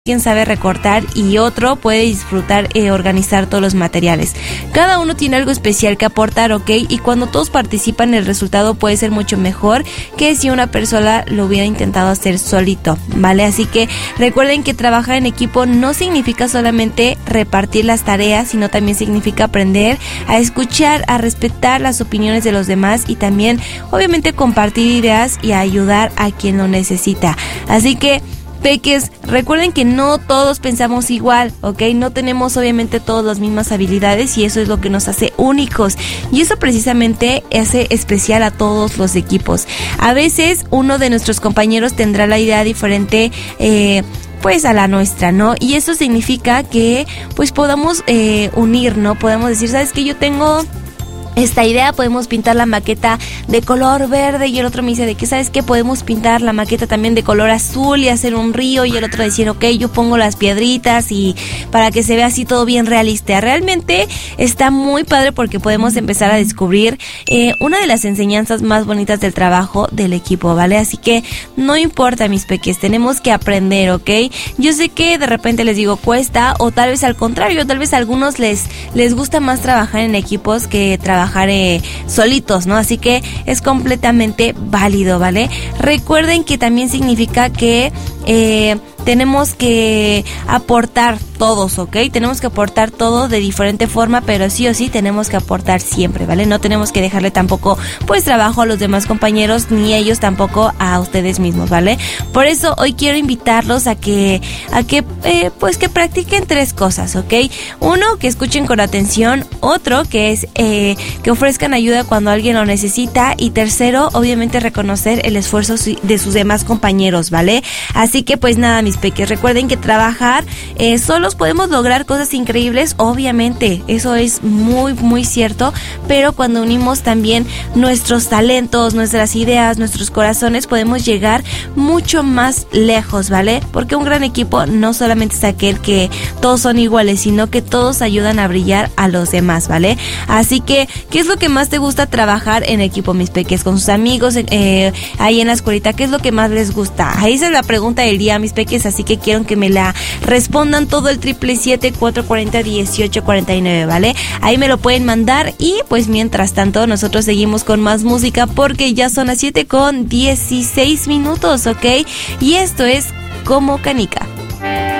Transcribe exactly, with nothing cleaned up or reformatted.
quien sabe recortar y otro puede disfrutar eh, organizar todos los materiales. Cada uno tiene algo especial que aportar, ¿ok? Y cuando todos participan, el resultado puede ser mucho mejor que si una persona lo hubiera intentado hacer solito, ¿vale? Así que recuerden que trabajar en equipo no significa solamente repartir las tareas, sino también significa aprender a escuchar, a respetar las opiniones de los demás y también, obviamente, compartir ideas y a ayudar a quien lo necesita. Así que peques, recuerden que no todos pensamos igual, ¿ok? No tenemos obviamente todas las mismas habilidades y eso es lo que nos hace únicos. Y eso precisamente hace especial a todos los equipos. A veces uno de nuestros compañeros tendrá la idea diferente, eh... pues a la nuestra, ¿no? Y eso significa que pues podamos eh, unir, ¿no? Podemos decir, ¿sabes qué? Yo tengo esta idea, podemos pintar la maqueta de color verde, y el otro me dice de que, ¿sabes qué? Podemos pintar la maqueta también de color azul y hacer un río, y el otro decir, ok, yo pongo las piedritas y para que se vea así todo bien realista. Realmente está muy padre porque podemos empezar a descubrir eh, una de las enseñanzas más bonitas del trabajo del equipo, ¿vale? Así que no importa, mis peques, tenemos que aprender, ¿ok? Yo sé que de repente les digo cuesta, o tal vez al contrario, tal vez a algunos les, les gusta más trabajar en equipos que trabajar trabajar eh, solitos, ¿no? Así que es completamente válido, ¿vale? Recuerden que también significa que eh, tenemos que aportar todos, ¿ok? Tenemos que aportar todo de diferente forma, pero sí o sí tenemos que aportar siempre, ¿vale? No tenemos que dejarle tampoco, pues, trabajo a los demás compañeros, ni ellos tampoco a ustedes mismos, ¿vale? Por eso hoy quiero invitarlos a que, a que, eh, pues, que practiquen tres cosas, ¿ok? Uno, que escuchen con atención. Otro, que es eh, que ofrezcan ayuda cuando alguien lo necesita. Y tercero, obviamente, reconocer el esfuerzo de sus demás compañeros, ¿vale? Así que, pues, nada, mis peques, recuerden que trabajar eh, solos podemos lograr cosas increíbles, obviamente, eso es muy, muy cierto, pero cuando unimos también nuestros talentos, nuestras ideas, nuestros corazones, podemos llegar mucho más lejos, ¿vale? Porque un gran equipo no solamente es aquel que todos son iguales, sino que todos ayudan a brillar a los demás, ¿vale? Así que, ¿qué es lo que más te gusta trabajar en equipo, mis peques? Con sus amigos, eh, ahí en la escuelita, ¿qué es lo que más les gusta? Ahí esa es la pregunta del día, mis peques, así que quiero que me la respondan todo el triple siete, cuatro cuarenta, dieciocho cuarenta y nueve, ¿vale? Ahí me lo pueden mandar y pues mientras tanto nosotros seguimos con más música porque ya son las siete con dieciséis minutos, ¿ok? Y esto es Como Canica.